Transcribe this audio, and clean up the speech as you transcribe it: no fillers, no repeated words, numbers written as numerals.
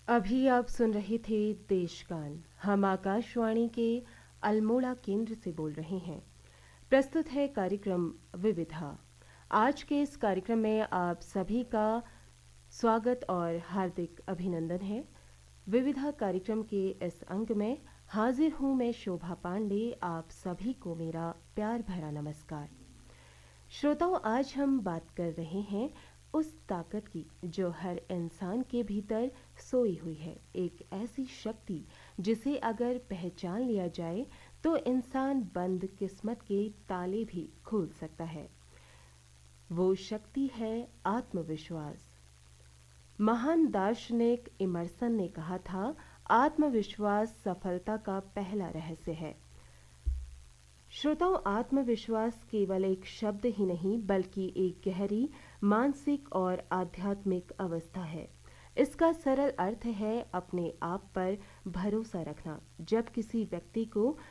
अभी आप सुन रहे थे देशगान। हम आकाशवाणी के अल्मोड़ा केंद्र से बोल रहे हैं। प्रस्तुत है कार्यक्रम विविधा। आज के इस कार्यक्रम में आप सभी का स्वागत और हार्दिक अभिनंदन है। विविधा कार्यक्रम के इस अंक में हाजिर हूँ मैं शोभा पांडे। आप सभी को मेरा प्यार भरा नमस्कार। श्रोताओं, आज हम बात कर रहे हैं उस ताकत की जो हर इंसान के भीतर सोई हुई है। एक ऐसी शक्ति जिसे अगर पहचान लिया जाए तो इंसान बंद किस्मत के ताले भी खोल सकता है। वो शक्ति है आत्मविश्वास। महान दार्शनिक इमर्सन ने कहा था, आत्मविश्वास सफलता का पहला रहस्य है। श्रोताओं, आत्मविश्वास केवल एक शब्द ही नहीं बल्कि एक गहरी मानसिक और आध्यात्मिक अवस्था है। इसका सरल अर्थ है अपने आप पर भरोसा रखना। जब किसी व्यक्ति को